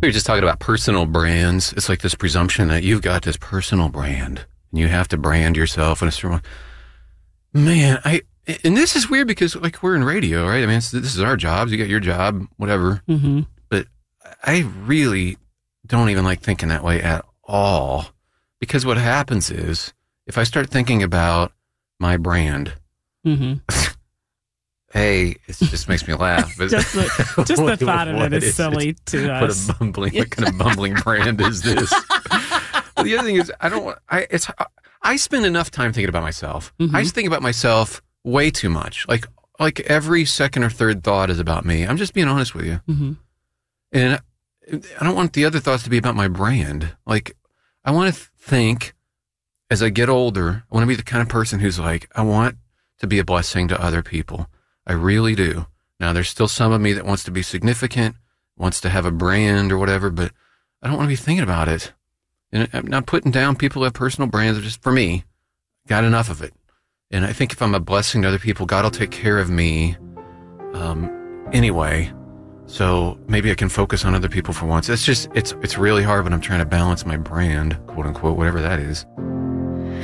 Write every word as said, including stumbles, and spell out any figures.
We were just talking about personal brands. It's like this presumption that you've got this personal brand and you have to brand yourself in a certain way. Man, I, and this is weird because like we're in radio, right? I mean, it's, this is our jobs. You got your job, whatever. Mm-hmm. But I really don't even like thinking that way at all, because what happens is if I start thinking about my brand, mm-hmm. hey, it just makes me laugh. But just the, just what, the thought of it is, is silly it? to What us. a bumbling, what kind of bumbling brand is this? But the other thing is, I don't. I it's. I spend enough time thinking about myself. Mm-hmm. I just think about myself way too much. Like like every second or third thought is about me. I'm just being honest with you. Mm-hmm. And I don't want the other thoughts to be about my brand. Like, I want to think as I get older, I want to be the kind of person who's like, I want to be a blessing to other people. I really do. Now, there's still some of me that wants to be significant, wants to have a brand or whatever, but I don't want to be thinking about it. And I'm not putting down people who have personal brands. Just for me, got enough of it. And I think if I'm a blessing to other people, God will take care of me um, anyway. So maybe I can focus on other people for once. It's just, it's it's really hard when I'm trying to balance my brand, quote unquote, whatever that is.